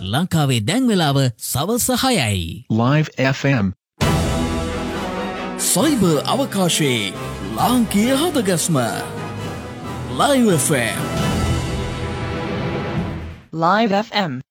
ලංකාවේ දැන් වෙලාව සවස 6යි. Live FM. සයිබර් අවකාශයේ ලාංකීය හදගස්ම Live FM. Live FM